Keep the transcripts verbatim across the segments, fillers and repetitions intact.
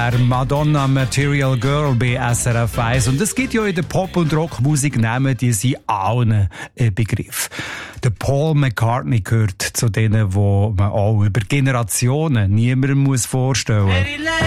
Madonna Material Girl bei S R F eins. Und es gibt ja in der Pop- und Rockmusik Namen, die sind allen ein Begriff. Der Paul McCartney gehört zu denen, wo man auch über Generationen niemandem muss vorstellen muss.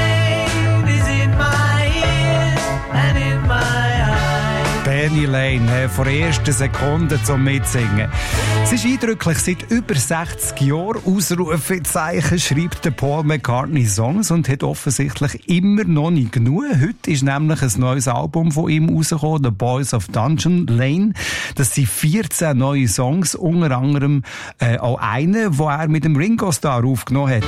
Penny Lane, von der ersten Sekunde zum Mitsingen. Es ist eindrücklich, seit über sechzig Jahren Ausrufezeichen schreibt der Paul McCartney Songs und hat offensichtlich immer noch nicht genug. Heute ist nämlich ein neues Album von ihm rausgekommen, The Boys of Dungeon Lane. Das sind vierzehn neue Songs, unter anderem äh, auch einen, wo er mit dem Ringo Starr aufgenommen hat.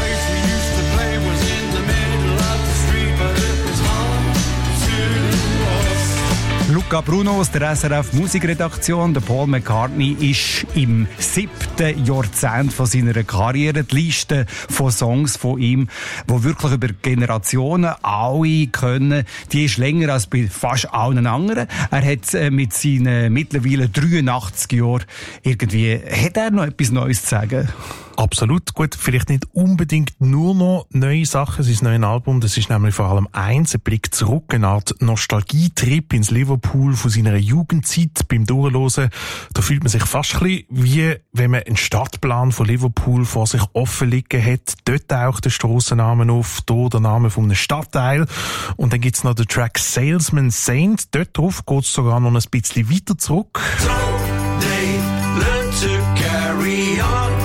Luca Bruno aus der S R F Musikredaktion. Der Paul McCartney ist im siebten Jahrzehnt von seiner Karriere. Die Liste von Songs von ihm, die wirklich über Generationen alle können, die ist länger als bei fast allen anderen. Er hat mit seinen mittlerweile dreiundachtzig Jahren irgendwie, hat er noch etwas Neues zu sagen? Absolut. Gut, vielleicht nicht unbedingt nur noch neue Sachen. Sein neues Album, das ist nämlich vor allem eins, ein Blick zurück, eine Art Nostalgietrip ins Liverpool von seiner Jugendzeit beim Durchhören. Da fühlt man sich fast ein bisschen wie, wenn man einen Stadtplan von Liverpool vor sich offen liegen hat. Dort taucht der Strassennamen auf, hier der Name von einem Stadtteil. Und dann gibt's noch den Track Salesman Saint. Dort drauf geht's sogar noch ein bisschen weiter zurück. So they learn to carry on.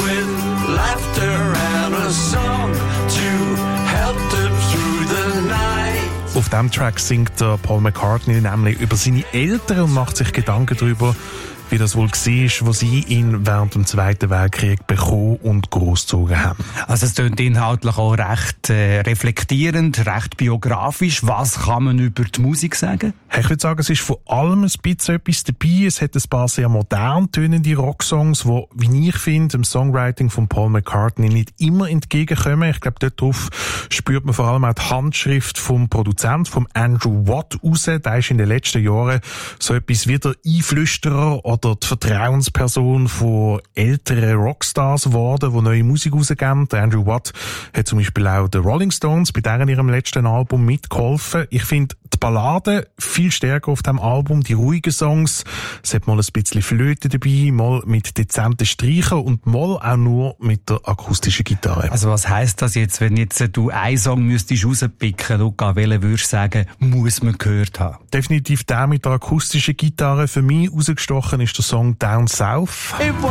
Auf diesem Track singt der Paul McCartney nämlich über seine Eltern und macht sich Gedanken darüber, wie das wohl war, wo sie ihn während dem Zweiten Weltkrieg bekommen und großgezogen haben. Also es klingt inhaltlich auch recht äh, reflektierend, recht biografisch. Was kann man über die Musik sagen? Ich würde sagen, es ist von allem ein bisschen etwas dabei. Es hat ein paar sehr modern tönende Rocksongs, die, wie ich finde, dem Songwriting von Paul McCartney nicht immer entgegenkommen. Ich glaube, dort drauf spürt man vor allem auch die Handschrift vom Produzent, vom Andrew Watt, raus. Der ist in den letzten Jahren so etwas wie der Einflüsterer oder die Vertrauensperson von älteren Rockstars geworden, die neue Musik rausgeben. Der Andrew Watt hat zum Beispiel auch den Rolling Stones bei deren ihrem letzten Album mitgeholfen. Ich finde die Balladen viel stärker auf dem Album, die ruhigen Songs. Es hat mal ein bisschen Flöte dabei, mal mit dezenten Streichen und mal auch nur mit der akustischen Gitarre. Also was heisst das jetzt, wenn jetzt du einen Song müsstest rauspicken, Luca, welchen würdest du sagen, muss man gehört haben? Definitiv der mit der akustischen Gitarre. Für mich rausgestochen ist der Song Down South.